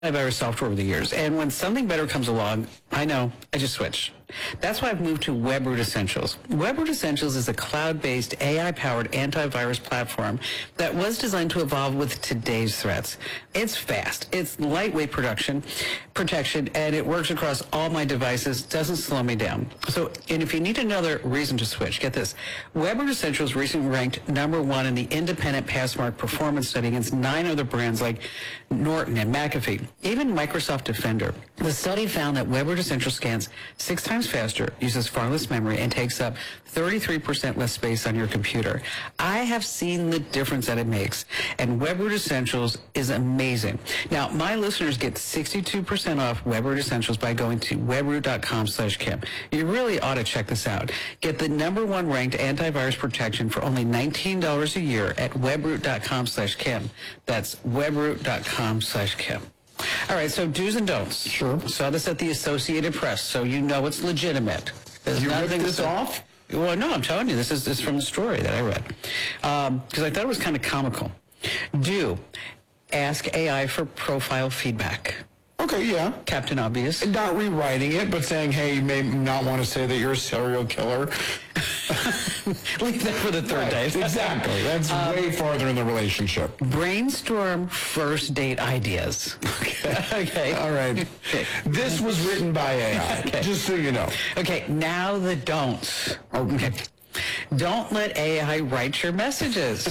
antivirus software over the years, and when something better comes along, I know, I just switch. That's why I've moved to WebRoot Essentials. WebRoot Essentials is a cloud-based, AI-powered antivirus platform that was designed to evolve with today's threats. It's fast, it's lightweight protection, and it works across all my devices, doesn't slow me down. So, and if you need another reason to switch, get this. WebRoot Essentials recently ranked #1 in the independent Passmark performance study against 9 other brands like Norton and McAfee, even Microsoft Defender. The study found that WebRoot Essentials scans 6 times faster, uses far less memory, and takes up 33% less space on your computer. I have seen the difference that it makes, and WebRoot Essentials is amazing. Now, my listeners get 62% off WebRoot Essentials by going to webroot.com/Kim. You really ought to check this out. Get the #1 ranked antivirus protection for only $19 a year at webroot.com/Kim. That's webroot.com/Kim. All right, so do's and don'ts. Sure. Saw this at the Associated Press, so you know it's legitimate. You ripped this off? Well, no, I'm telling you, this is from the story that I read. Because I thought it was kind of comical. Do ask AI for profile feedback. Okay, yeah. Captain Obvious. Not rewriting it, but saying, hey, you may not want to say that you're a serial killer. Leave that for the third date. Exactly. That's way farther in the relationship. Brainstorm first date ideas. Okay. All right. Okay. This was written by AI, just so you know. Okay, now the don'ts. Okay. Don't let AI write your messages.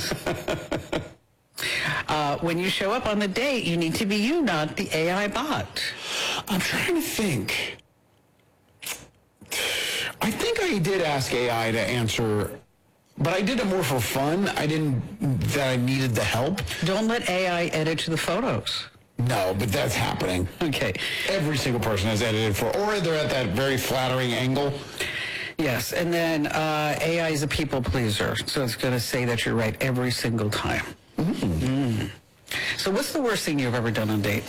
When you show up on the date, you need to be you, not the AI bot. I'm trying to think. I think I did ask AI to answer, but I did it more for fun. I needed the help. Don't let AI edit to the photos. No, but that's happening. Okay. Every single person has edited for, or they're at that very flattering angle. Yes, and then AI is a people pleaser, so it's going to say that you're right every single time. So what's the worst thing you've ever done on a date?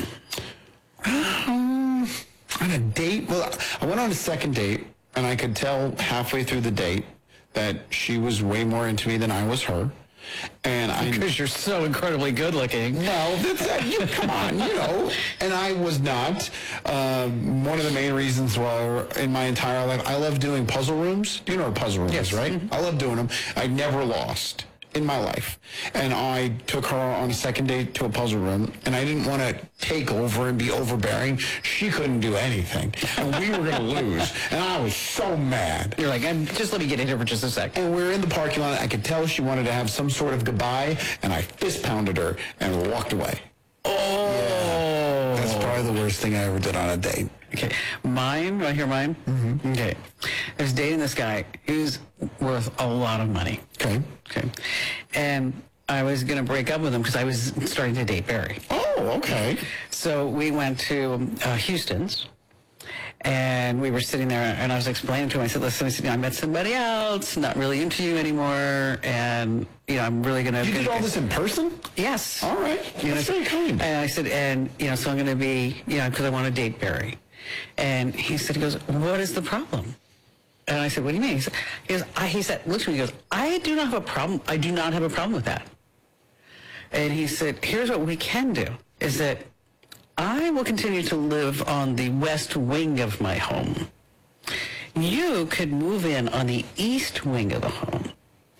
On a date? Well, I went on a second date, and I could tell halfway through the date that she was way more into me than I was her. And Because you're so incredibly good looking. No, come on, you know. And I was not. One of the main reasons why in my entire life, I love doing puzzle rooms. You know what a puzzle room is, right? I love doing them. I never lost in my life. And I took her on a second date to a puzzle room, and I didn't want to take over and be overbearing. She couldn't do anything, and we were going to lose. And I was so mad. You're like, just let me get in here for just a second. And we were in the parking lot. I could tell she wanted to have some sort of goodbye, and I fist pounded her and walked away. Oh. Yeah. That's probably the worst thing I ever did on a date. Okay. Mine, want to hear mine? Mm-hmm. Okay. I was dating this guy. He was worth a lot of money. Okay. Okay. And I was going to break up with him because I was starting to date Barry. Oh, okay. So we went to Houston's, and we were sitting there, and I was explaining to him, I said, listen, I met somebody else, not really into you anymore, and, I'm really going to... You did all this in person? Yes. All right. That's very kind. And I said, so I'm going to be, because I want to date Barry. And he goes, what is the problem? And I said, what do you mean? He said, look at me, he goes, I do not have a problem. I do not have a problem with that. And he said, here's what we can do, is that I will continue to live on the west wing of my home. You could move in on the east wing of the home.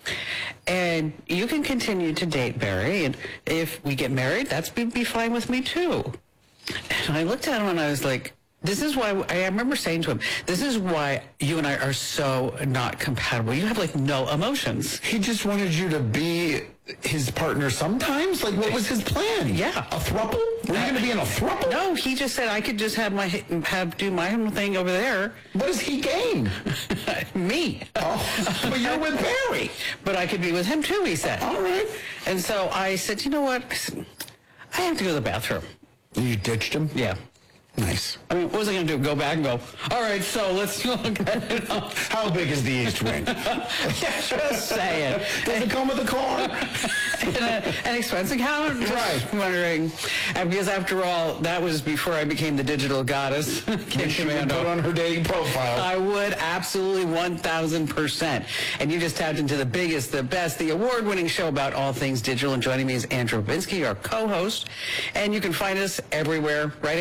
And you can continue to date Barry, and if we get married, that's be fine with me too. And I looked at him and I was like, this is why, I remember saying to him, this is why you and I are so not compatible. You have no emotions. He just wanted you to be his partner sometimes? What was his plan? Yeah. A throuple? Were you going to be in a throuple? No, he just said I could just do my own thing over there. What does he gain? Me. Oh, but you're with Barry. But I could be with him too, he said. All right. And so I said, you know what? I have to go to the bathroom. You ditched him? Yeah. Nice. I mean, what was I going to do? Go back and go, all right, so let's look at it. How big is the East Wing? Just saying. Does it come with a car? an expense account? Just Right. wondering. And because after all, that was before I became the digital goddess. Kim She would Komando. put on her dating profile. I would absolutely 1,000%. And you just tapped into the biggest, the best, the award-winning show about all things digital. And joining me is Andrew Babinski, our co-host. And you can find us everywhere, right?